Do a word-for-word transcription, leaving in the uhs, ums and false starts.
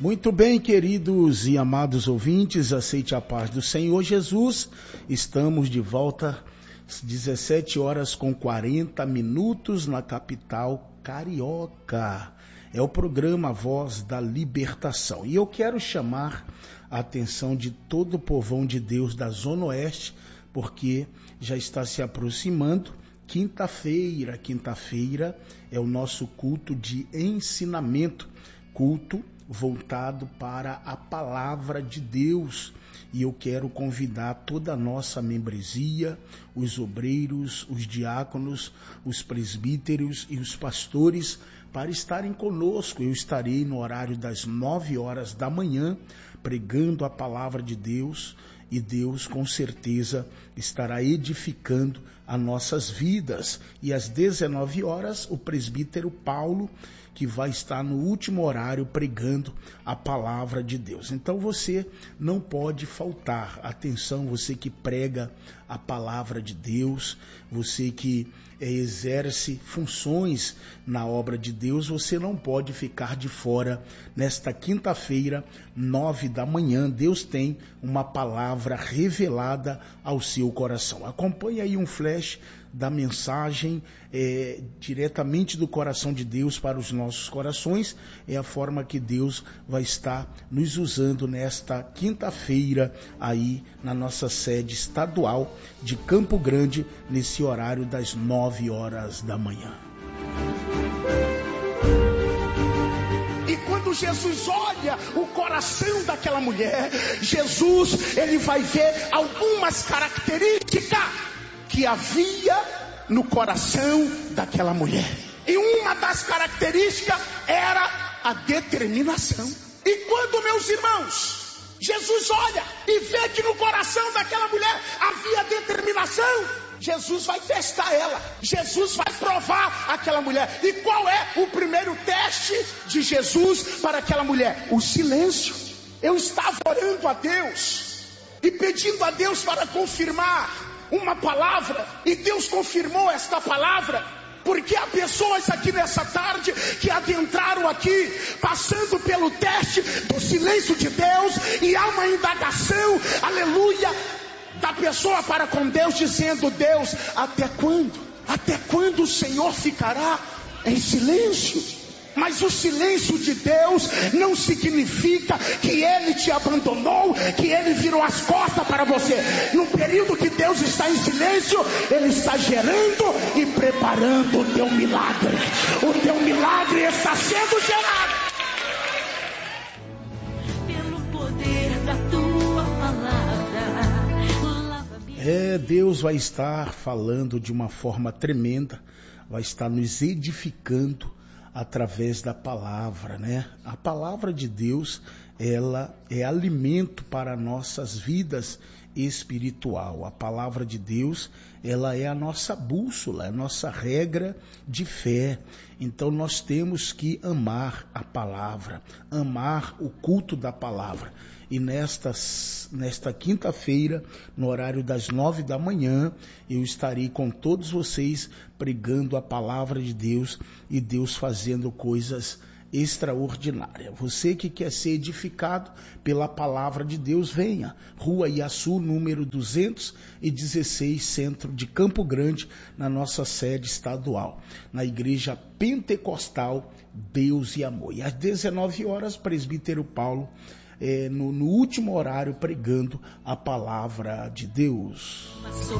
Muito bem, queridos e amados ouvintes, aceite a paz do Senhor Jesus. Estamos de volta às dezessete horas com quarenta minutos na capital carioca. É o programa Voz da Libertação. E eu quero chamar a atenção de todo o povão de Deus da Zona Oeste, porque já está se aproximando quinta-feira. Quinta-feira é o nosso culto de ensinamento, culto voltado para a palavra de Deus. E eu quero convidar toda a nossa membresia, os obreiros, os diáconos, os presbíteros e os pastores para estarem conosco. Eu estarei no horário das nove horas da manhã pregando a palavra de Deus, e Deus com certeza estará edificando as nossas vidas. E às dezenove horas o presbítero Paulo, que vai estar no último horário pregando a palavra de Deus. Então você não pode faltar. Atenção, você que prega a palavra de Deus, você que é, exerce funções na obra de Deus, você não pode ficar de fora. Nesta quinta-feira, nove da manhã, Deus tem uma palavra revelada ao seu coração. Acompanhe aí um flash da mensagem é, diretamente do coração de Deus para os nossos corações. É a forma que Deus vai estar nos usando nesta quinta-feira aí na nossa sede estadual de Campo Grande, nesse horário das nove horas da manhã. E quando Jesus olha o coração daquela mulher, Jesus, ele vai ver algumas características que havia no coração daquela mulher. E uma das características era a determinação. E quando, meus irmãos, Jesus olha e vê que no coração daquela mulher havia determinação, Jesus vai testar ela, Jesus vai provar aquela mulher. E qual é o primeiro teste de Jesus para aquela mulher? O silêncio. Eu estava orando a Deus e pedindo a Deus para confirmar uma palavra, e Deus confirmou esta palavra, porque há pessoas aqui nessa tarde que adentraram aqui, passando pelo teste do silêncio de Deus, e há uma indagação, aleluia, da pessoa para com Deus, dizendo: Deus, até quando? Até quando o Senhor ficará em silêncio? Mas o silêncio de Deus não significa que Ele te abandonou, que Ele virou as costas para você. No período que Deus está em silêncio, Ele está gerando e preparando o teu milagre. O teu milagre está sendo gerado. Pelo poder da tua palavra. É, Deus vai estar falando de uma forma tremenda, vai estar nos edificando através da palavra, né? A palavra de Deus, ela é alimento para nossas vidas espiritual. A palavra de Deus, ela é a nossa bússola, é a nossa regra de fé. Então nós temos que amar a palavra, amar o culto da palavra. E nesta, nesta quinta-feira, no horário das nove da manhã, eu estarei com todos vocês pregando a palavra de Deus e Deus fazendo coisas extraordinárias. Você que quer ser edificado pela palavra de Deus, venha. Rua Iaçu, número duzentos e dezesseis, centro de Campo Grande, na nossa sede estadual, na Igreja Pentecostal Deus e Amor. E às dezenove horas, presbítero Paulo, É, no, no último horário, pregando a palavra de Deus.